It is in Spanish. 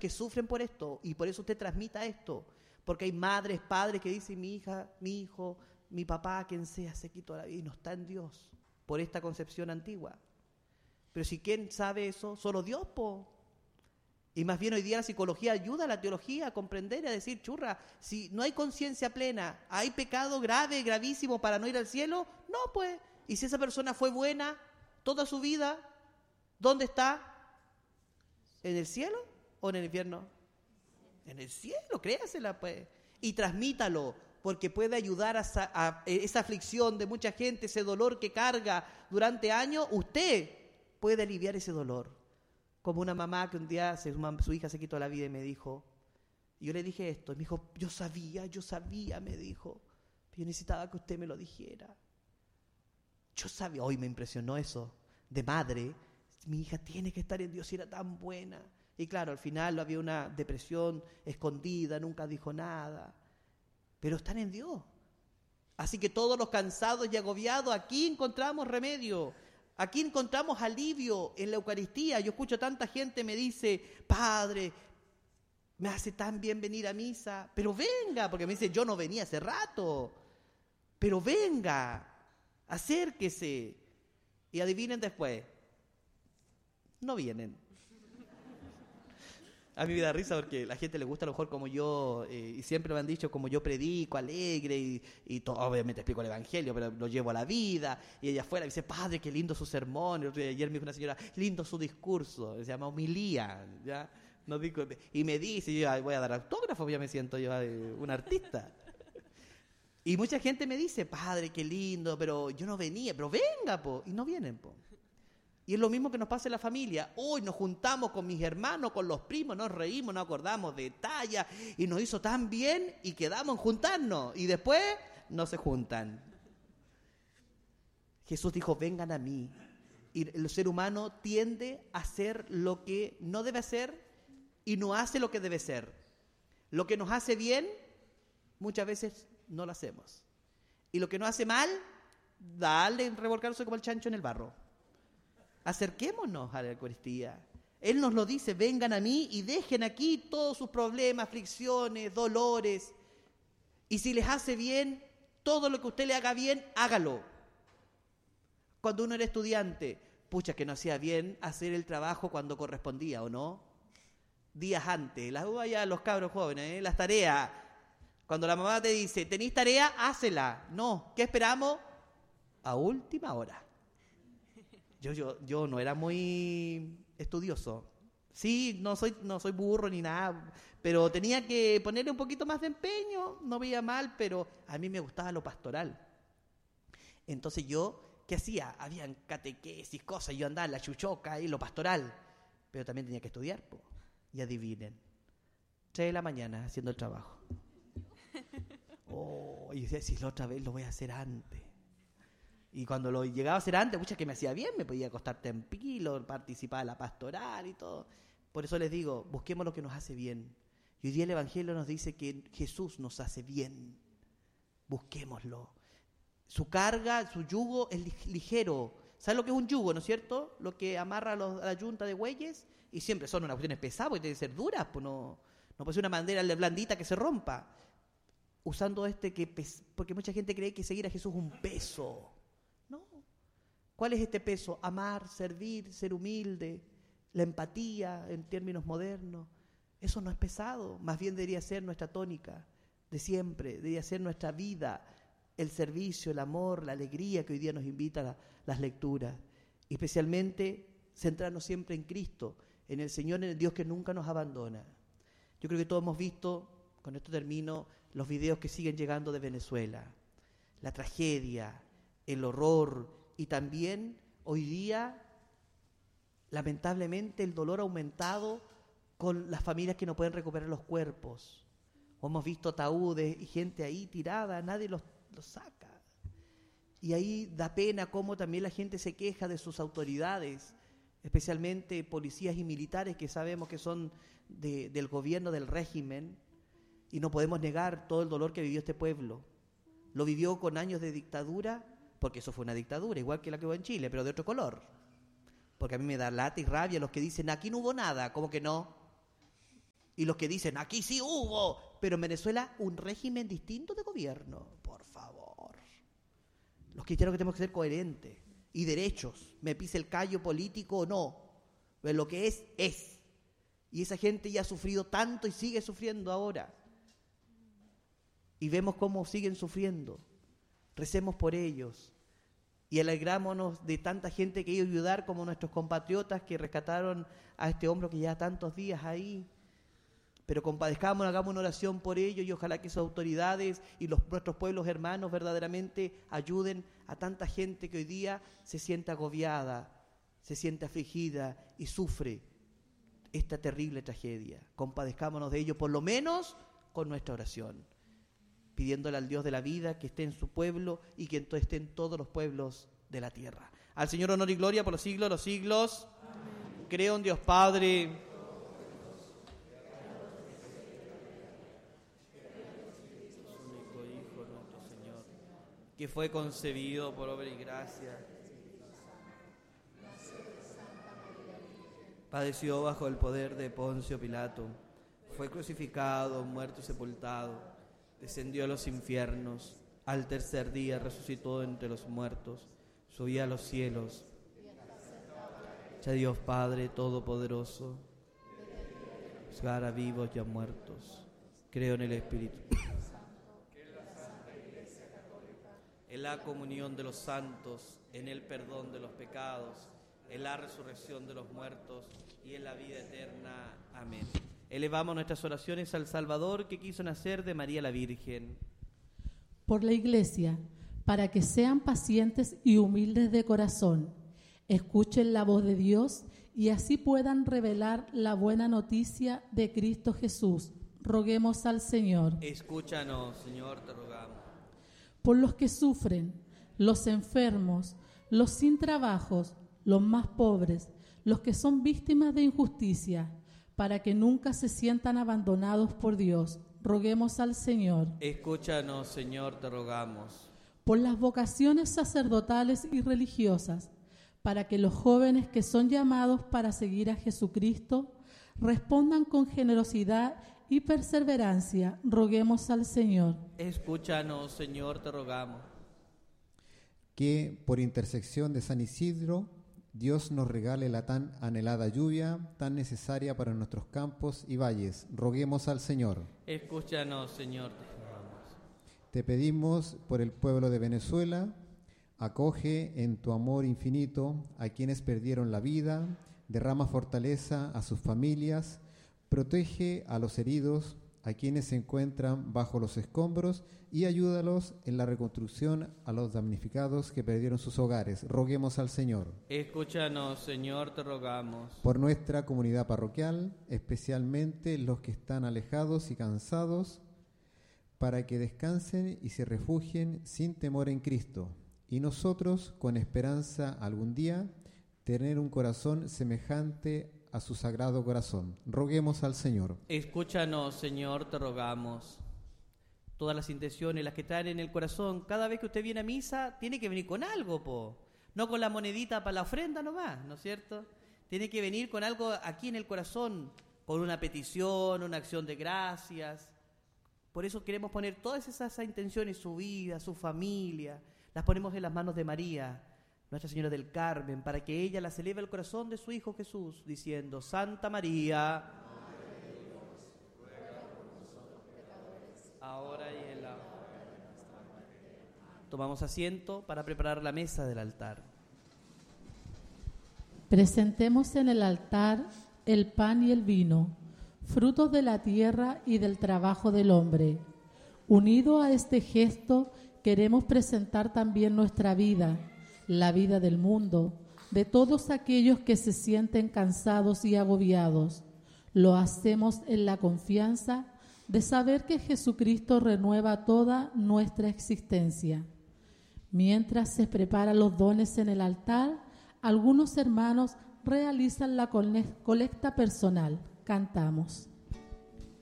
que sufren por esto y por eso usted transmita esto. Porque hay madres, padres que dicen, mi hija, mi hijo, mi papá, quien sea, se quitó la vida y no está en Dios por esta concepción antigua. Pero si quién sabe eso, solo Dios, po. Y más bien hoy día la psicología ayuda a la teología a comprender y a decir, churra, si no hay conciencia plena, hay pecado grave, gravísimo para no ir al cielo, no pues. Y si esa persona fue buena toda su vida, ¿dónde está? ¿En el cielo o en el infierno? En el cielo, créasela pues. Y transmítalo, porque puede ayudar a esa aflicción de mucha gente, ese dolor que carga durante años, usted puede aliviar ese dolor. Como una mamá que un día su hija se quitó la vida y me dijo, y yo le dije esto, y me dijo, yo sabía, me dijo, yo necesitaba que usted me lo dijera. Yo sabía, hoy me impresionó eso, de madre, mi hija tiene que estar en Dios y era tan buena. Y claro, al final había una depresión escondida, nunca dijo nada, pero están en Dios. Así que todos los cansados y agobiados, aquí encontramos remedio. Aquí encontramos alivio en la Eucaristía. Yo escucho tanta gente me dice, Padre, me hace tan bien venir a misa, pero venga, porque me dice, yo no venía hace rato, pero venga, acérquese. Y adivinen después, no vienen. A mí me da risa porque a la gente le gusta a lo mejor como yo, y siempre me han dicho como yo predico, alegre, y todo, obviamente explico el Evangelio, pero lo llevo a la vida. Y ella afuera me dice, Padre, qué lindo su sermón. Y ayer me dijo una señora, lindo su discurso, se llama homilía, ¿ya? No digo, y me dice, yo voy a dar autógrafo, ya me siento yo un artista. Y mucha gente me dice, Padre, qué lindo, pero yo no venía, pero venga, po, y no vienen, po. Y es lo mismo que nos pasa en la familia. Hoy nos juntamos con mis hermanos, con los primos, nos reímos, nos acordamos de talla y nos hizo tan bien y quedamos en juntarnos. Y después no se juntan. Jesús dijo, vengan a mí. Y el ser humano tiende a hacer lo que no debe hacer y no hace lo que debe ser. Lo que nos hace bien, muchas veces no lo hacemos. Y lo que nos hace mal, dale revolcarse como el chancho en el barro. Acerquémonos a la Eucaristía. Él nos lo dice, vengan a mí y dejen aquí todos sus problemas, aflicciones, dolores. Y si les hace bien, todo lo que usted le haga bien, hágalo. Cuando uno era estudiante, pucha que no hacía bien hacer el trabajo cuando correspondía, ¿o no? Días antes, ya los cabros jóvenes, las tareas. Cuando la mamá te dice, ¿tenés tarea? Hácela. No, ¿qué esperamos? A última hora. Yo no era muy estudioso. Sí, no soy burro ni nada, pero tenía que ponerle un poquito más de empeño, no veía mal, pero a mí me gustaba lo pastoral. Entonces yo, ¿qué hacía? Habían catequesis, cosas, yo andaba en la chuchoca y lo pastoral, pero también tenía que estudiar, po. Y adivinen, 3 de la mañana haciendo el trabajo. Y decía, si la otra vez lo voy a hacer antes. Y cuando lo llegaba a hacer antes, muchas que me hacía bien, me podía acostar tranquilo, participar en la pastoral y todo. Por eso les digo, busquemos lo que nos hace bien. Y hoy día el Evangelio nos dice que Jesús nos hace bien. Busquémoslo. Su carga, su yugo es ligero. ¿Sabes lo que es un yugo, no es cierto? Lo que amarra a la yunta de bueyes. Y siempre son unas cuestiones pesadas, porque tienen que ser duras, pues no puede ser una madera blandita que se rompa. Usando porque mucha gente cree que seguir a Jesús es un peso. ¿Cuál es este peso? Amar, servir, ser humilde, la empatía en términos modernos. Eso no es pesado, más bien debería ser nuestra tónica de siempre, debería ser nuestra vida, el servicio, el amor, la alegría que hoy día nos invita las lecturas. Y especialmente centrarnos siempre en Cristo, en el Señor, en el Dios que nunca nos abandona. Yo creo que todos hemos visto, con esto termino, los videos que siguen llegando de Venezuela. La tragedia, el horror. Y también hoy día, lamentablemente, el dolor ha aumentado con las familias que no pueden recuperar los cuerpos. Hemos visto ataúdes y gente ahí tirada, nadie los saca. Y ahí da pena cómo también la gente se queja de sus autoridades, especialmente policías y militares que sabemos que son del gobierno del régimen, y no podemos negar todo el dolor que vivió este pueblo. Lo vivió con años de dictadura, porque eso fue una dictadura, igual que la que hubo en Chile, pero de otro color. Porque a mí me da lata y rabia los que dicen, aquí no hubo nada, ¿cómo que no? Y los que dicen, aquí sí hubo, pero en Venezuela un régimen distinto de gobierno, por favor. Los cristianos que tenemos que ser coherentes y derechos, me pise el callo político o no, pero lo que es. Y esa gente ya ha sufrido tanto y sigue sufriendo ahora. Y vemos cómo siguen sufriendo. Recemos por ellos. Y alegrámonos de tanta gente que ha ido a ayudar, como nuestros compatriotas que rescataron a este hombre que lleva tantos días ahí. Pero compadezcamos, hagamos una oración por ellos y ojalá que sus autoridades y nuestros pueblos hermanos verdaderamente ayuden a tanta gente que hoy día se siente agobiada, se siente afligida y sufre esta terrible tragedia. Compadezcámonos de ellos, por lo menos con nuestra oración, pidiéndole al Dios de la vida que esté en su pueblo y que esté en todos los pueblos de la tierra. Al Señor honor y gloria por los siglos de los siglos. Amén. Creo en Dios Padre, único Hijo nuestro Señor, que fue concebido por obra y gracia, padeció bajo el poder de Poncio Pilato, fue crucificado, muerto y sepultado, descendió a los infiernos, al tercer día resucitó entre los muertos, subió a los cielos. Ya Dios Padre Todopoderoso, juzgar a vivos y a muertos. Creo en el Espíritu, en la comunión de los santos, en el perdón de los pecados, en la resurrección de los muertos y en la vida eterna. Amén. Elevamos nuestras oraciones al Salvador que quiso nacer de María la Virgen. Por la Iglesia, para que sean pacientes y humildes de corazón, escuchen la voz de Dios y así puedan revelar la buena noticia de Cristo Jesús. Roguemos al Señor. Escúchanos, Señor, te rogamos. Por los que sufren, los enfermos, los sin trabajos, los más pobres, los que son víctimas de injusticia, para que nunca se sientan abandonados por Dios. Roguemos al Señor. Escúchanos, Señor, te rogamos. Por las vocaciones sacerdotales y religiosas, para que los jóvenes que son llamados para seguir a Jesucristo respondan con generosidad y perseverancia. Roguemos al Señor. Escúchanos, Señor, te rogamos. Que por intersección de San Isidro, Dios nos regale la tan anhelada lluvia, tan necesaria para nuestros campos y valles. Roguemos al Señor. Escúchanos, Señor, te rogamos. Te pedimos por el pueblo de Venezuela, acoge en tu amor infinito a quienes perdieron la vida, derrama fortaleza a sus familias, protege a los heridos, a quienes se encuentran bajo los escombros y ayúdalos en la reconstrucción a los damnificados que perdieron sus hogares. Roguemos al Señor. Escúchanos, Señor, te rogamos. Por nuestra comunidad parroquial, especialmente los que están alejados y cansados, para que descansen y se refugien sin temor en Cristo, y nosotros, con esperanza algún día, tener un corazón semejante a su sagrado corazón. Roguemos al Señor. Escúchanos, Señor, te rogamos. Todas las intenciones, las que traen en el corazón, cada vez que usted viene a misa, tiene que venir con algo, no con la monedita para la ofrenda nomás, ¿no es cierto? Tiene que venir con algo aquí en el corazón, con una petición, una acción de gracias. Por eso queremos poner todas esas intenciones, su vida, su familia, las ponemos en las manos de María, Nuestra Señora del Carmen, para que ella las eleve al corazón de su Hijo Jesús, diciendo: Santa María, Madre de Dios, ruega por nosotros pecadores, ahora y en la hora de nuestra muerte. Tomamos asiento para preparar la mesa del altar. Presentemos en el altar el pan y el vino, frutos de la tierra y del trabajo del hombre. Unido a este gesto, queremos presentar también nuestra vida, la vida del mundo, de todos aquellos que se sienten cansados y agobiados. Lo hacemos en la confianza de saber que Jesucristo renueva toda nuestra existencia. Mientras se preparan los dones en el altar, algunos hermanos realizan la colecta personal. Cantamos.